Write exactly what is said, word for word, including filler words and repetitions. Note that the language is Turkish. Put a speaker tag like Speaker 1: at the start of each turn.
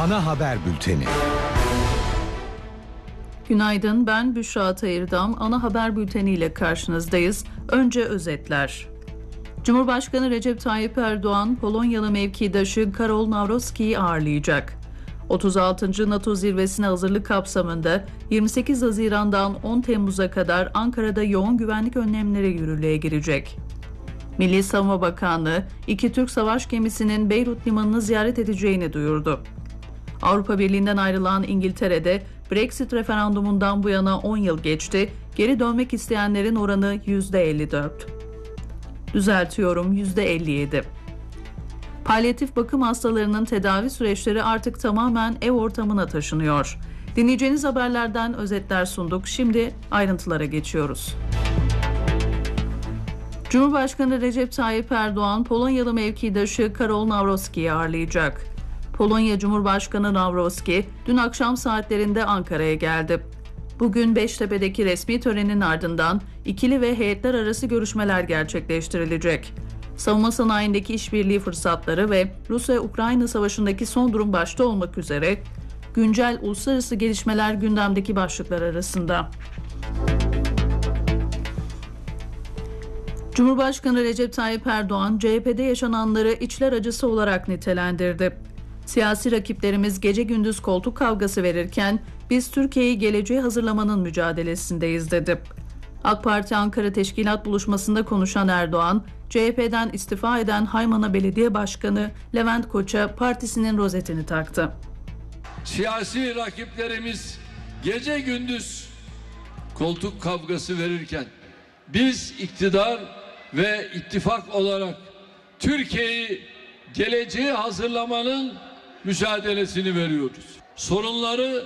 Speaker 1: Ana haber bülteni.
Speaker 2: Günaydın, ben Büşra Atayırdam. Ana haber bülteni ile karşınızdayız. Önce özetler. Cumhurbaşkanı Recep Tayyip Erdoğan, Polonyalı mevkidaşı Karol Nawrocki'yi ağırlayacak. otuz altıncı NATO zirvesine hazırlık kapsamında yirmi sekiz Haziran'dan on Temmuz'a kadar Ankara'da yoğun güvenlik önlemleri yürürlüğe girecek. Milli Savunma Bakanlığı, iki Türk savaş gemisinin Beyrut limanını ziyaret edeceğini duyurdu. Avrupa Birliği'nden ayrılan İngiltere'de Brexit referandumundan bu yana on yıl geçti, geri dönmek isteyenlerin oranı yüzde elli dört. Düzeltiyorum, yüzde elli yedi. Palyatif bakım hastalarının tedavi süreçleri artık tamamen ev ortamına taşınıyor. Dinleyeceğiniz haberlerden özetler sunduk. Şimdi ayrıntılara geçiyoruz. Cumhurbaşkanı Recep Tayyip Erdoğan, Polonyalı mevkidaşı Karol Nawrocki'yi ağırlayacak. Polonya Cumhurbaşkanı Nawrocki, dün akşam saatlerinde Ankara'ya geldi. Bugün Beştepe'deki resmi törenin ardından ikili ve heyetler arası görüşmeler gerçekleştirilecek. Savunma sanayindeki işbirliği fırsatları ve Rusya-Ukrayna savaşındaki son durum başta olmak üzere güncel uluslararası gelişmeler gündemdeki başlıklar arasında. Cumhurbaşkanı Recep Tayyip Erdoğan, C H P'de yaşananları içler acısı olarak nitelendirdi. Siyasi rakiplerimiz gece gündüz koltuk kavgası verirken biz Türkiye'yi geleceğe hazırlamanın mücadelesindeyiz dedi. AK Parti Ankara Teşkilat Buluşması'nda konuşan Erdoğan, C H P'den istifa eden Haymana Belediye Başkanı Levent Koç'a partisinin rozetini taktı.
Speaker 3: Siyasi rakiplerimiz gece gündüz koltuk kavgası verirken biz iktidar ve ittifak olarak Türkiye'yi geleceğe hazırlamanın mücadelesini veriyoruz. Sorunları